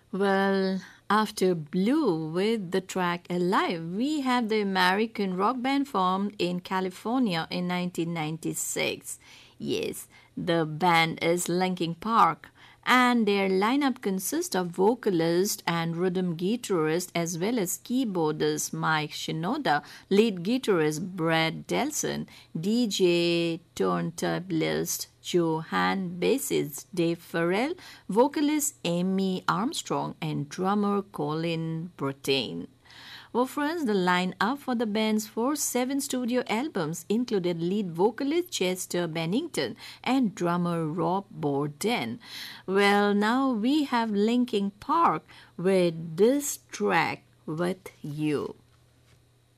Well, after Blue with the track Alive, we have the American rock band formed in California in 1996. Yes, the band is Linkin Park, and their lineup consists of vocalist and rhythm guitarist as well as keyboardist Mike Shinoda, lead guitarist Brad Delson, DJ turntablist Johan bassist Dave Farrell, vocalist Amy Armstrong, and drummer Colin Broughton. Well, friends, the lineup for the band's first seven studio albums included lead vocalist Chester Bennington and drummer Rob Borden. Well, now we have Linkin Park with this track with you.